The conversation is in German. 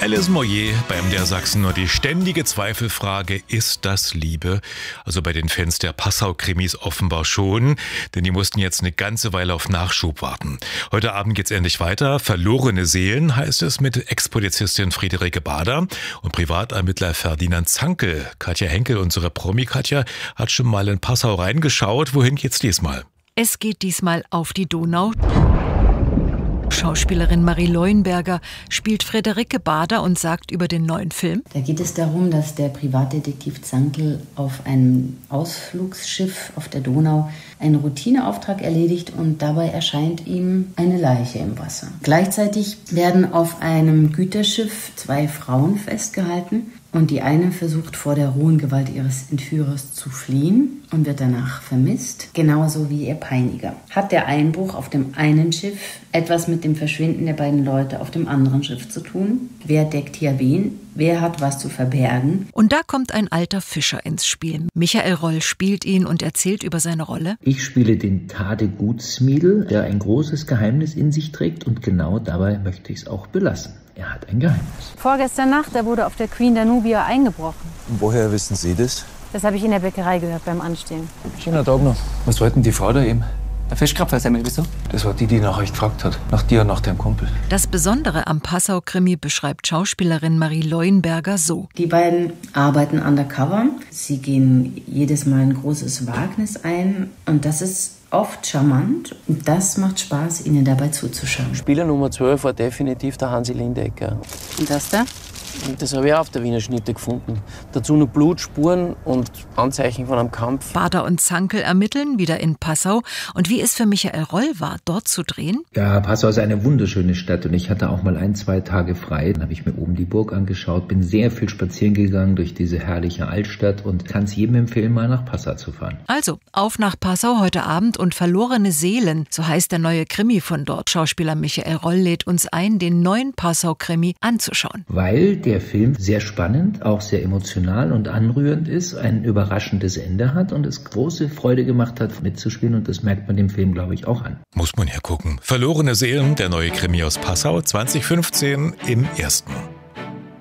Alice Moyer bei MDR Sachsen und die ständige Zweifelfrage, ist das Liebe? Also bei den Fans der Passau-Krimis offenbar schon, denn die mussten jetzt eine ganze Weile auf Nachschub warten. Heute Abend geht's endlich weiter. Verlorene Seelen heißt es mit Ex-Polizistin Friederike Bader und Privatermittler Ferdinand Zankel. Katja Henkel, unsere Promi-Katja, hat schon mal in Passau reingeschaut. Wohin geht's diesmal? Es geht diesmal auf die Donau. Schauspielerin Marie Leuenberger spielt Friederike Bader und sagt über den neuen Film: Da geht es darum, dass der Privatdetektiv Zankel auf einem Ausflugsschiff auf der Donau einen Routineauftrag erledigt und dabei erscheint ihm eine Leiche im Wasser. Gleichzeitig werden auf einem Güterschiff 2 Frauen festgehalten und die eine versucht vor der rohen Gewalt ihres Entführers zu fliehen und wird danach vermisst, genauso wie ihr Peiniger. Hat der Einbruch auf dem einen Schiff etwas mit dem Verschwinden der beiden Leute auf dem anderen Schiff zu tun? Wer deckt hier wen? Wer hat was zu verbergen? Und da kommt ein alter Fischer ins Spiel. Michael Roll spielt ihn und erzählt über seine Rolle. Ich spiele den Tade Gutsmiedel, der ein großes Geheimnis in sich trägt, und genau dabei möchte ich es auch belassen. Er hat ein Geheimnis. Vorgestern Nacht, da wurde auf der Queen Danubia eingebrochen. Und woher wissen Sie das? Das habe ich in der Bäckerei gehört beim Anstehen. Schöner Tag noch. Was wollten die Frau da eben? Ein Fischkrapfersemmel, wieso? Das war die nach euch gefragt hat. Nach dir und nach deinem Kumpel. Das Besondere am Passau-Krimi beschreibt Schauspielerin Marie Leuenberger so: Die beiden arbeiten undercover. Sie gehen jedes Mal ein großes Wagnis ein und das ist oft charmant und das macht Spaß, ihnen dabei zuzuschauen. Spieler Nummer 12 war definitiv der Hansi Lindecker. Und das da? Und das habe ich auch auf der Wiener Schnitte gefunden. Dazu nur Blutspuren und Anzeichen von einem Kampf. Bader und Zankel ermitteln wieder in Passau. Und wie es für Michael Roll war, dort zu drehen? Ja, Passau ist eine wunderschöne Stadt und ich hatte auch mal 1-2 Tage frei. Dann habe ich mir oben die Burg angeschaut, bin sehr viel spazieren gegangen durch diese herrliche Altstadt und kann es jedem empfehlen, mal nach Passau zu fahren. Also, auf nach Passau heute Abend und Verlorene Seelen, so heißt der neue Krimi von dort. Schauspieler Michael Roll lädt uns ein, den neuen Passau-Krimi anzuschauen. Weil der Film sehr spannend, auch sehr emotional und anrührend ist, ein überraschendes Ende hat und es große Freude gemacht hat, mitzuspielen, und das merkt man dem Film, glaube ich, auch an. Muss man ja gucken. Verlorene Seelen, der neue Krimi aus Passau, 2015 im Ersten.